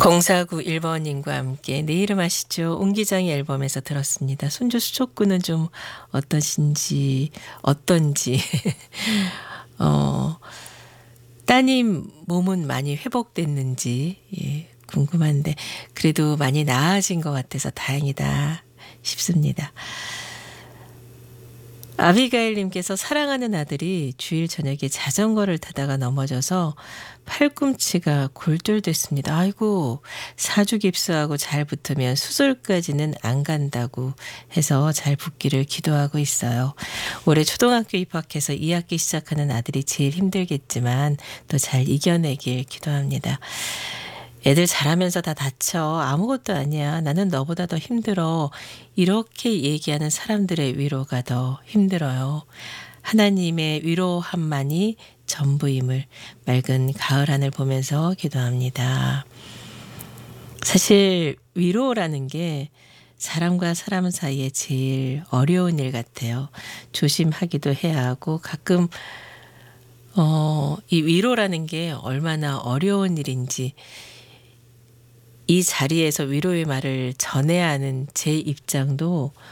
0491번님과 함께 내 이름 아시죠? 옹기장의 앨범에서 들었습니다. 손주 수족구는 좀 어떠신지 어떤지 어, 따님 몸은 많이 회복됐는지 궁금한데 그래도 많이 나아진 것 같아서 다행이다 싶습니다. 아비가일님께서 사랑하는 아들이 주일 저녁에 자전거를 타다가 넘어져서 팔꿈치가 골절됐습니다. 아이고, 사주 깁스하고 잘 붙으면 수술까지는 안 간다고 해서 잘 붙기를 기도하고 있어요. 올해 초등학교 입학해서 2학기 시작하는 아들이 제일 힘들겠지만 또 잘 이겨내길 기도합니다. 애들 잘하면서 다 다쳐. 아무것도 아니야. 나는 너보다 더 힘들어. 이렇게 얘기하는 사람들의 위로가 더 힘들어요. 하나님의 위로함만이 전부임을 맑은 가을 하늘 보면서 기도합니다. 사실 위로라는 게 사람과 사람 사이에 제일 어려운 일 같아요. 조심하기도 해야 하고 가끔 이 위로라는 게 얼마나 어려운 일인지 이 자리에서 위로의 말을 전해야 하는 제 입장도